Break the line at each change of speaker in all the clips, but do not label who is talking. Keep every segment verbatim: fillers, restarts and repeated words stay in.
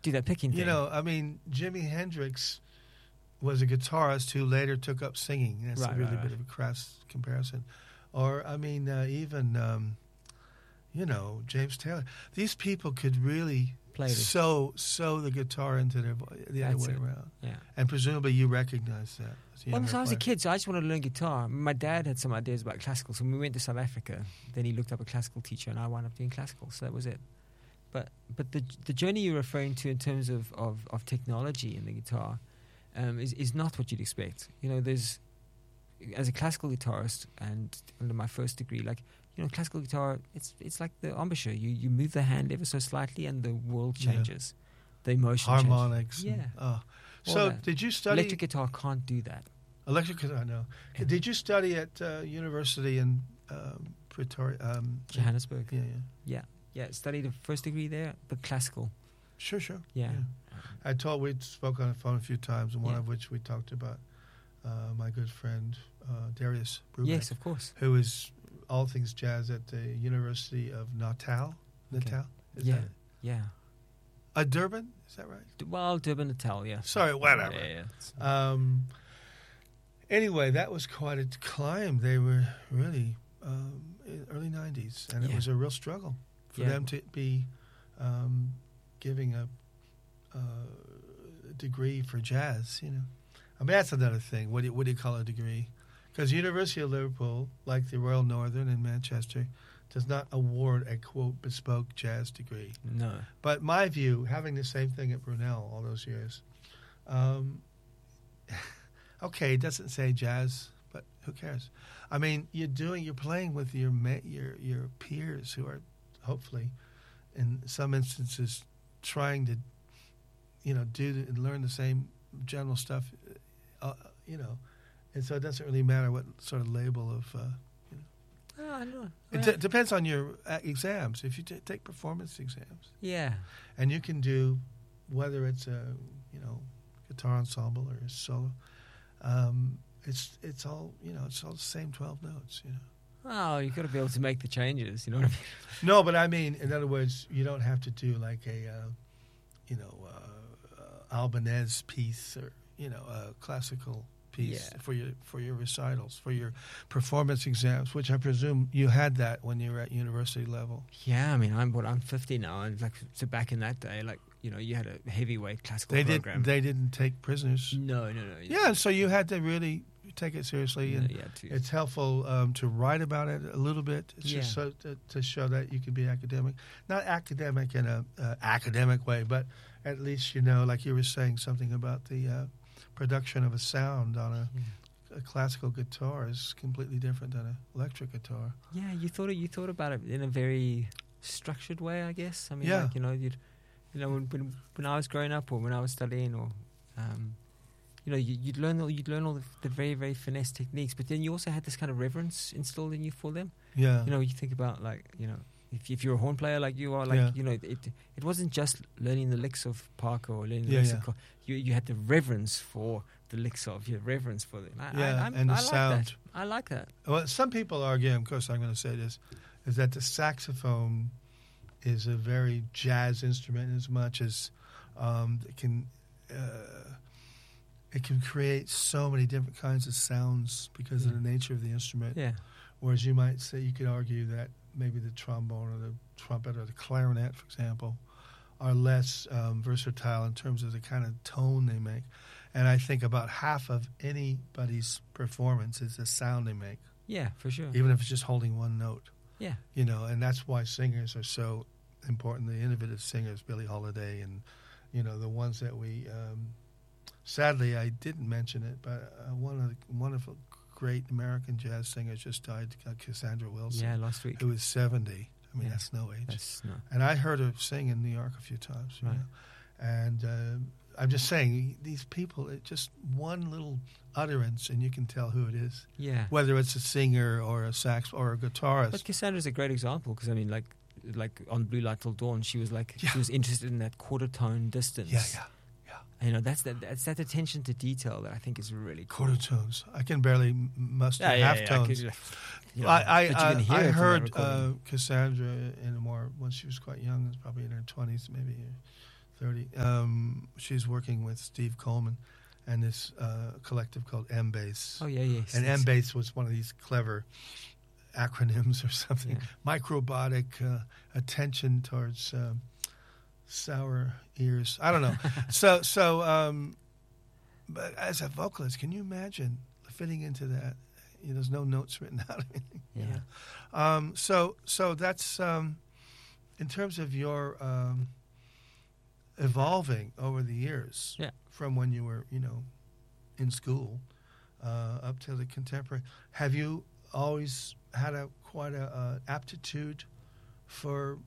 do that picking thing.
You know, I mean, Jimi Hendrix was a guitarist who later took up singing. That's
Right,
a really
right,
bit
right.
of a crass comparison. Or, I mean, uh, even, um, you know, James Taylor. These people could really
Played it.
sew, sew the guitar into their voice the other
That's
way
it.
around.
Yeah.
And presumably you recognize that. As a
Well,
younger
so I was a
player.
kid, so I just wanted to learn guitar. My dad had some ideas about classical, so when we went to South Africa, then he looked up a classical teacher, and I wound up doing classical, so that was it. But but the the journey you're referring to in terms of, of, of technology in the guitar um, is, is not what you'd expect. You know, there's, as a classical guitarist and under my first degree, like, you know, classical guitar, it's it's like the embouchure. You, you move the hand ever so slightly and the world
Yeah.
changes. The emotion
Harmonics.
changes.
and-
Yeah.
oh.
All
So
that.
did you study...
Electric guitar can't do that.
Electric guitar, no.
Yeah.
Did you study at uh, university in um, Pretoria? Um,
Johannesburg.
Yeah, yeah.
Yeah. Yeah, studied a first degree there, but classical.
Sure, sure.
Yeah.
I told we spoke on the phone a few times, and one
Yeah.
of which we talked about uh, my good friend uh, Darius Brubeck,
Yes, of course.
who is all things jazz at the University of Natal.
Okay.
Natal? Is
Yeah.
that it?
Yeah.
Uh, Durban? Is that right?
D- Well, Durban, Natal, yeah.
Sorry, whatever.
Yeah, yeah. It's-
Um, anyway, that was quite a climb. They were really um, in early nineties, and it
Yeah.
was a real struggle for
Yeah.
them to be um, giving a, a degree for jazz. You know, I mean that's another thing. What do you, what do you call a degree? Because University of Liverpool, like the Royal Northern in Manchester, does not award a quote bespoke jazz degree.
no.
But my view, having the same thing at Brunel all those years, um, okay, it doesn't say jazz, but who cares? I mean, you're doing, you're playing with your ma- your your peers who are hopefully, in some instances, trying to, you know, do the, and learn the same general stuff, uh, you know, and so it doesn't really matter what sort of label of. Uh,
Oh, I know.
it
Yeah.
d- depends on your uh, exams. If you t- take performance exams.
yeah.
And you can do, whether it's a, you know, guitar ensemble or a solo, um, it's it's all, you know, it's all the same twelve notes, you know.
Well, you've got to be able to make the changes, you know what I mean?
No, but I mean, in other words, you don't have to do like a, uh, you know, uh, uh, Albanese piece or, you know, a classical piece
Yeah.
for your for your recitals, for your performance exams, which I presume you had that when you were at university level.
Yeah, I mean, I'm what I'm fifty now, and like so back in that day, like you know, you had a heavyweight classical
They
program.
did. They didn't take prisoners.
no, no, no.
Yeah, so you had to really take it seriously,
yeah,
and
yeah, too.
it's helpful um, to write about it a little bit. It's
Yeah.
just so to, to show that you can be academic, not academic in a uh, academic way, but at least you know, like you were saying, something about the uh, production of a sound on a, a classical guitar is completely different than an electric guitar.
Yeah, you thought it, you thought about it in a very structured way, I guess. I mean,
Yeah.
like, you know, you'd, you know, when, when when I was growing up or when I was studying, or, um, you know, you, you'd learn all you'd learn all the, the very very finesse techniques, but then you also had this kind of reverence instilled in you for them.
Yeah,
You know, you think about like, you know, if if you're a horn player like you are, like
Yeah.
you know, it it wasn't just learning the licks of Parker or learning the
Yeah,
licks
yeah.
of Col- you you had the reverence for the licks of your reverence for them. I,
Yeah,
I, I'm,
and the
I like
sound.
that. I like that.
Well, some people argue, of course I'm going to say this, is that the saxophone is a very jazz instrument as much as um, it can uh, it can create so many different kinds of sounds because of
Yeah.
the nature of the instrument.
Yeah.
Whereas you might say, you could argue that maybe the trombone or the trumpet or the clarinet, for example, are less um, versatile in terms of the kind of tone they make. And I think about half of anybody's performance is the sound they make,
Yeah, for sure.
even if it's just holding one note.
Yeah.
You know, and that's why singers are so important. The innovative singers, Billie Holiday, and you know the ones that we. Um, sadly, I didn't mention it, but uh, one of the wonderful, great American jazz singers just died, uh, Cassandra Wilson,
Yeah, last week.
who was seventy. I mean,
Yeah.
that's no age.
That's no.
And I heard her sing in New York a few times. You
Right.
know? And uh, I'm just saying, these people, it just one little utterance, and you can tell who it is.
Yeah.
Whether it's a singer or a sax or a guitarist.
But Cassandra's a great example because I mean, like, like on Blue Light Till Dawn, she was like,
Yeah.
she was interested in that quarter tone distance.
Yeah, yeah, yeah.
You know, that's that. That's that attention to detail that I think is really cool.
Quarter tones. I can barely m- muster
Yeah, yeah,
half
yeah,
tones.
'cause, you know,
I, I,
but you can
I,
hear
I
it in that
heard
recording.
uh, Cassandra in a more when she was quite young, was probably in her twenties, maybe thirty. Um, she's working with Steve Coleman and this uh, collective called M-Base.
Oh, yeah, yes.
And
yes.
M-Base was one of these clever acronyms or something.
Yeah.
Microbotic uh, attention towards um, sour ears. I don't know. so, so, um, but as a vocalist, can you imagine fitting into that? You know, there's no notes written out. Or anything,
Yeah.
you know? Um, so, so that's um, in terms of your um, evolving over the years.
Yeah.
From when you were, you know, in school uh, up to the contemporary. Have you always had a quite a uh, aptitude for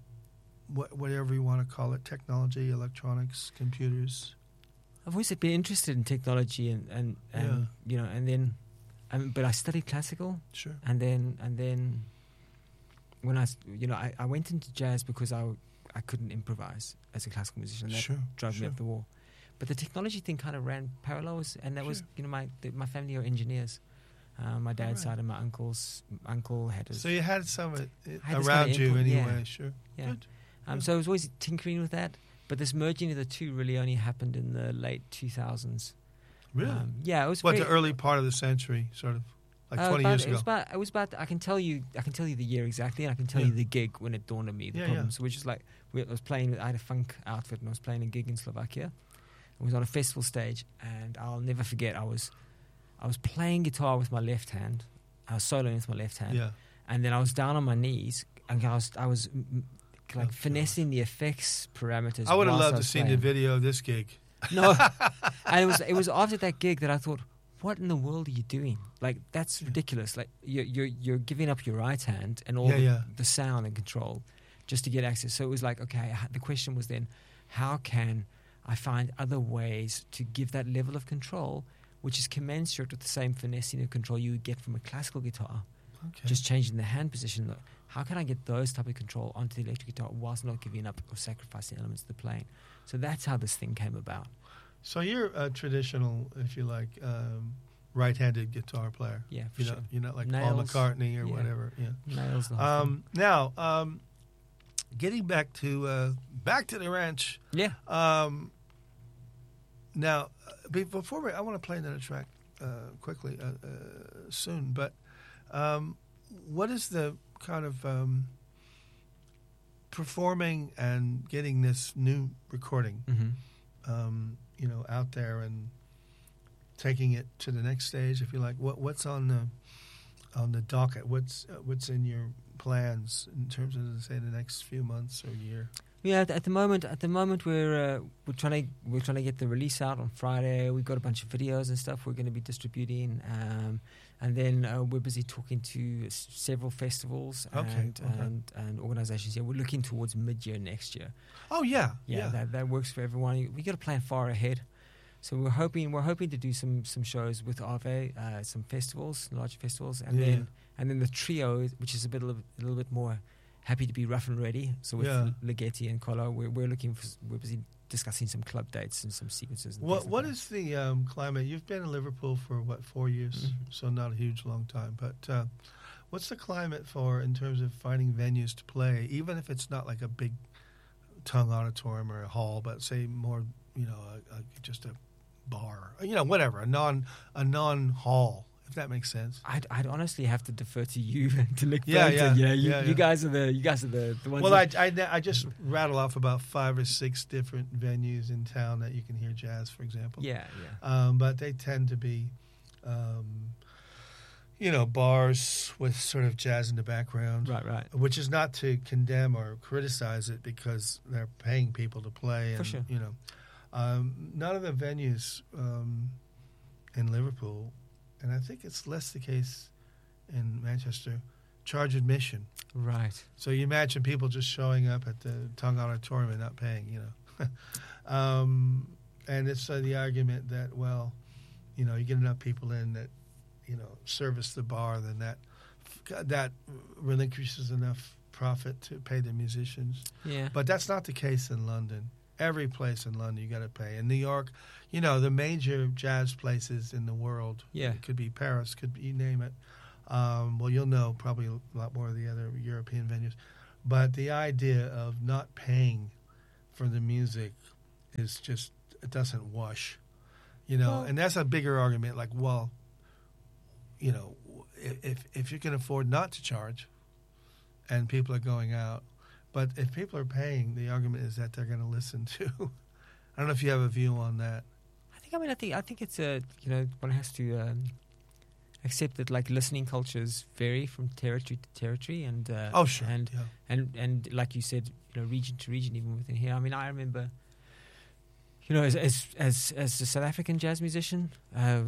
what, whatever you want to call it, technology, electronics, computers?
I've always been interested in technology and, and, and
Yeah.
you know, and then, I mean, but I studied classical,
Sure.
and then and then when I, s- you know, I, I went into jazz because I, I couldn't improvise as a classical musician. That
Sure.
drove
sure.
me up the wall. But the technology thing kind of ran parallels, and that was,
Sure.
you know, my the, my family are engineers. Uh, my dad's
Alright.
side and my uncle's uncle had a
So you had some of it
I had this
around
kind of
you
input,
anyway.
yeah.
Sure.
yeah.
Good.
Um,
Yeah.
so I was always tinkering with that. But this merging of the two really only happened in the late two thousands.
Really?
Um, yeah, it was
what
very-
the early part of the century, sort of like
Uh,
twenty
about-
years
It
ago.
was about. It was about. I can tell you. I can tell you the year exactly, and I can tell
Yeah.
you the gig when it dawned on me. The
Yeah,
problem.
yeah.
So which is like we, I was playing. I had a funk outfit, and I was playing a gig in Slovakia. I was on a festival stage, and I'll never forget. I was, I was playing guitar with my left hand. I was soloing with my left hand,
yeah.
and then I was down on my knees, and I was, I was mm, mm, like
Oh,
finessing the effects parameters.
I would have
whilst
loved to
was
see the
playing.
video of this gig.
No, and it was it was after that gig that I thought, what in the world are you doing? Like that's
Yeah.
ridiculous. Like you're you're you're giving up your right hand and all
Yeah,
the,
yeah.
the sound and control just to get access. So it was like, okay, h- the question was then, how can I find other ways to give that level of control, which is commensurate with the same finessing of control you would get from a classical guitar,
Okay.
just changing the hand position. How can I get those type of control onto the electric guitar whilst not giving up or sacrificing elements of the playing? So that's how this thing came about.
So you're a traditional, if you like, um, right-handed guitar player.
Yeah, for
You're
sure.
not, you're not like
Nails.
Paul McCartney or
Yeah.
whatever. Yeah.
Nails the whole thing.
Um, now, um, getting back to uh, back to the ranch.
Yeah.
Um, now, uh, be- before we, I want to play another track uh, quickly uh, uh, soon. But um, what is the kind of um, performing and getting this new recording,
Mm-hmm.
um, you know, out there and taking it to the next stage, if you like? What what's on the on the docket? What's uh, what's in your plans in terms of, say, the next few months or year?
Yeah, at, at the moment, at the moment we're uh, we're trying to we're trying to get the release out on Friday. We've got a bunch of videos and stuff we're going to be distributing, um, and then uh, we're busy talking to s- several festivals
Okay,
and,
okay.
and and organisations. Yeah, we're looking towards mid-year next year.
Oh yeah,
Yeah,
yeah.
That, that works for everyone. We got to plan far ahead. So we're hoping we're hoping to do some some shows with Ave, uh, some festivals, large festivals, and
Yeah.
then and then the trio, which is a bit a little, a little bit more happy to be rough and ready. So with
Yeah.
Ligeti and Colo, we're we're looking for we're busy discussing some club dates and some sequences. And
What
things
what
like
is the um, climate? You've been in Liverpool for what, four years,
Mhm.
so not a huge long time. But uh, what's the climate for in terms of finding venues to play, even if it's not like a big tongue auditorium or a hall, but say more, you know, a, a, just a bar, you know, whatever, a non a non hall, if that makes sense.
I'd, I'd honestly have to defer to you to look
Yeah,
back.
yeah,
to, yeah, you,
yeah,
you
yeah.
guys are the you guys are the, the ones.
Well,
that,
I, I, I just rattle off about five or six different venues in town that you can hear jazz, for example.
yeah, yeah.
Um, but they tend to be, um, you know, bars with sort of jazz in the background,
Right, right.
which is not to condemn or criticize it because they're paying people to play. And,
For sure.
You know, um, none of the venues um, in Liverpool, and I think it's less the case in Manchester, charge admission.
Right.
So you imagine people just showing up at the Tongue Auditorium and not paying, you know. um, and it's uh, the argument that, well, you know, you get enough people in that, you know, service the bar, then that that relinquishes enough profit to pay the musicians.
Yeah.
But that's not the case in London. Every place in London you got to pay. In New York, you know, the major jazz places in the world.
Yeah.
It could be Paris, could be, you name it. Um, well, you'll know probably a lot more of the other European venues. But the idea of not paying for the music is just, it doesn't wash, you know.
Well-
and that's a bigger argument. Like, well, you know, if if you can afford not to charge, and people are going out, but if people are paying, the argument is that they're going to listen to. I don't know if you have a view on that.
I think. I mean, I think. I think it's a. You know, one has to um, accept that like listening cultures vary from territory to territory, and uh,
Oh, sure.
and
yeah.
and and like you said, you know, region to region, even within here. I mean, I remember, you know, as as as, as a South African jazz musician, uh,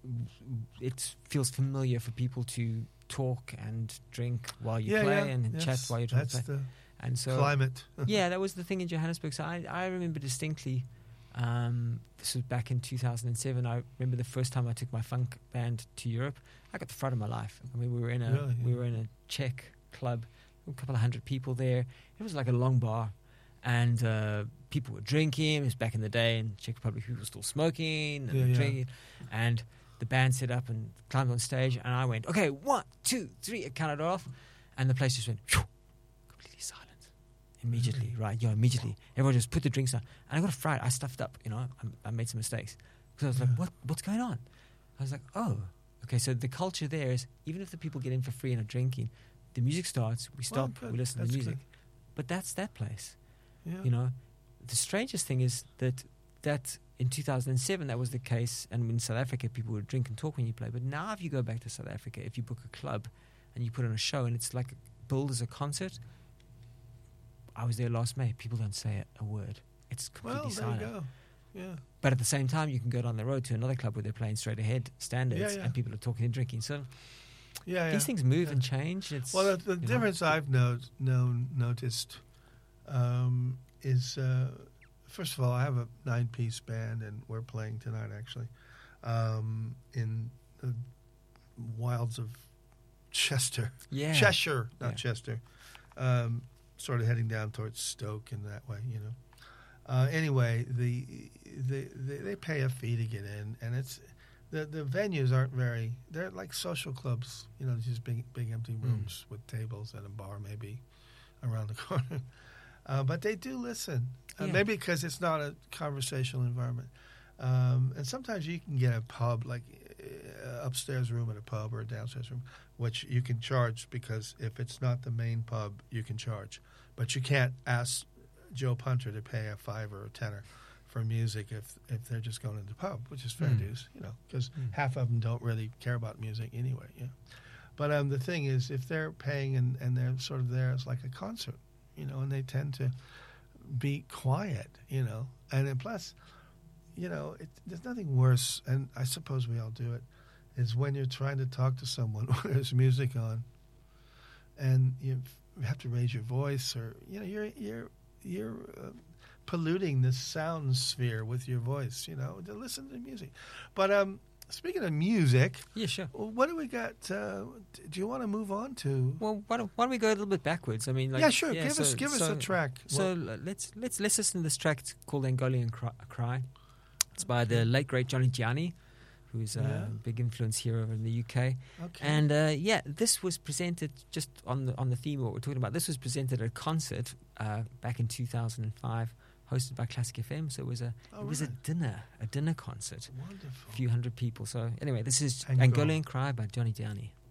it feels familiar for people to talk and drink while you
yeah,
play
yeah.
and
Yes,
chat while you're trying to
That's
play.
the
And so,
climate.
yeah, that was the thing in Johannesburg. So I, I remember distinctly. Um, this was back in two thousand seven. I remember the first time I took my funk band to Europe. I got the fright of my life. I mean, we were in a
Really?
we were in a Czech club, a couple of hundred people there. It was like a long bar, and uh, people were drinking. It was back in the day in Czech Republic. People were still smoking and
Yeah, yeah.
drinking, and the band set up and climbed on stage. And I went, okay, one, two, three. I counted off, and the place just went phew, completely silent. Immediately, right? Yeah, immediately. Everyone just put the drinks down. And I got a fright. I stuffed up, you know. I, I made some mistakes. Because I was like,
Yeah.
what? what's going on? I was like, oh. Okay, so the culture there is, even if the people get in for free and are drinking, the music starts, we stop,
good.
we listen
That's
to the music.
good.
But that's that place,
Yeah.
you know. The strangest thing is that that in two thousand seven, that was the case. And in South Africa, people would drink and talk when you play. But now if you go back to South Africa, if you book a club and you put on a show and it's like billed as a concert, I was there last May. People don't say a, a word. It's completely
Well, there
silent.
you go. Yeah.
But at the same time, you can go down the road to another club where they're playing straight ahead standards,
Yeah, yeah.
and people are talking and drinking. So
Yeah, yeah.
these things move
yeah.
and change. It's
Well, the, the
you know.
difference I've no, known, noticed um, is, uh, first of all, I have a nine-piece band, and we're playing tonight, actually, um, in the wilds of Chester.
Yeah.
Cheshire, not
Yeah.
Chester. Um, sort of heading down towards Stoke in that way, you know. Uh, anyway, the, the, the they pay a fee to get in, and it's the the venues aren't very. They're like social clubs, you know, just big big empty rooms with tables and a bar maybe around the corner. Uh, but they do listen, uh,
Yeah.
maybe because it's not a conversational environment. Um, and sometimes you can get a pub, like uh, upstairs room at a pub or a downstairs room, which you can charge because if it's not the main pub, you can charge. But you can't ask Joe Punter to pay a five or a tenner for music if if they're just going to the pub, which is fair
Mm.
dues, you know, because
Mm.
half of them don't really care about music anyway. Yeah. But um, the thing is, if they're paying and, and they're sort of there, it's like a concert, you know, and they tend to be quiet, you know, and then plus, you know, it, there's nothing worse, and I suppose we all do it, is when you're trying to talk to someone when there's music on, and you have to raise your voice, or you know, you're you're you're uh, polluting the sound sphere with your voice, you know, to listen to music. But um, speaking of music,
Yeah, sure.
what do we got? Uh, do you want to move on to?
Well, why don't, why don't we go a little bit backwards? I mean, like,
yeah, sure. give
so-
us give us
so-
a track.
So
Well,
uh, let's let's let's listen to this track. It's called Angolan Cry. Cry. It's by the late great Johnny Gianni, who's a
Yeah.
big influence here over in the U K.
okay.
And uh, yeah, this was presented just on the on the theme of what we're talking about. This was presented at a concert uh, back in two thousand five, hosted by Classic F M. So it was a
Oh,
it was a
right.
dinner a dinner concert,
Wonderful.
a few hundred people. So anyway, this is
Angola.
Angolan Cry by Johnny Gianni.